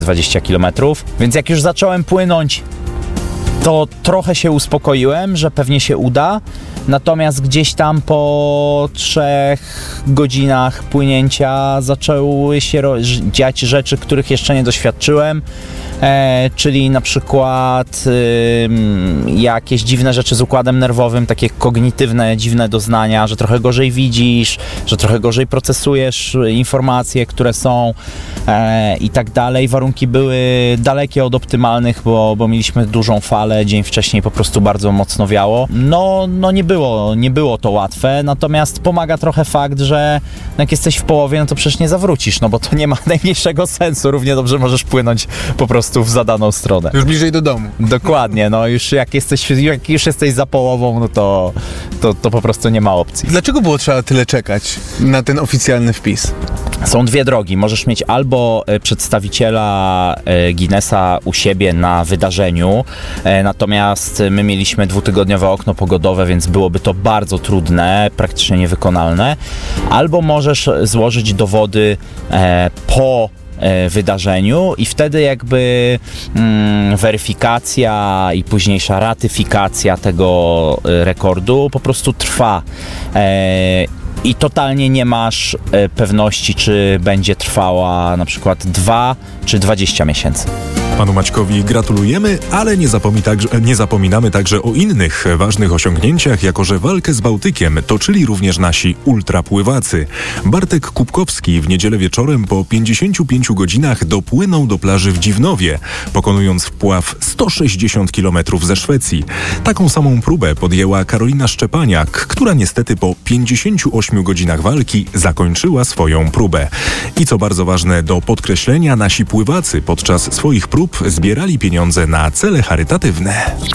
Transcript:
20 km. Więc jak już zacząłem płynąć, to trochę się uspokoiłem, że pewnie się uda. Natomiast gdzieś tam po 3 godzinach płynięcia zaczęły się dziać rzeczy, których jeszcze nie doświadczyłem. Czyli na przykład jakieś dziwne rzeczy z układem nerwowym, takie kognitywne, dziwne doznania, że trochę gorzej widzisz, że trochę gorzej procesujesz informacje, które są i tak dalej. Warunki były dalekie od optymalnych, bo mieliśmy dużą falę, dzień wcześniej po prostu bardzo mocno wiało. No nie było to łatwe, natomiast pomaga trochę fakt, że jak jesteś w połowie, no to przecież nie zawrócisz, no bo to nie ma najmniejszego sensu, równie dobrze możesz płynąć po prostu w zadaną stronę. Już bliżej do domu. Dokładnie, no już jak już jesteś za połową, no to po prostu nie ma opcji. Dlaczego było trzeba tyle czekać na ten oficjalny wpis? Są dwie drogi. Możesz mieć albo przedstawiciela Guinnessa u siebie na wydarzeniu, natomiast my mieliśmy 2-tygodniowe okno pogodowe, więc byłoby to bardzo trudne, praktycznie niewykonalne. Albo możesz złożyć dowody po wydarzeniu i wtedy jakby weryfikacja i późniejsza ratyfikacja tego rekordu po prostu trwa. I totalnie nie masz pewności, czy będzie trwała na przykład 2 czy 20 miesięcy. Panu Maćkowi gratulujemy, ale nie zapominamy także o innych ważnych osiągnięciach, jako że walkę z Bałtykiem toczyli również nasi ultrapływacy. Bartek Kubkowski w niedzielę wieczorem po 55 godzinach dopłynął do plaży w Dziwnowie, pokonując wpław 160 km ze Szwecji. Taką samą próbę podjęła Karolina Szczepaniak, która niestety po 58 godzinach walki zakończyła swoją próbę. I co bardzo ważne do podkreślenia, nasi pływacy podczas swoich prób zbierali pieniądze na cele charytatywne.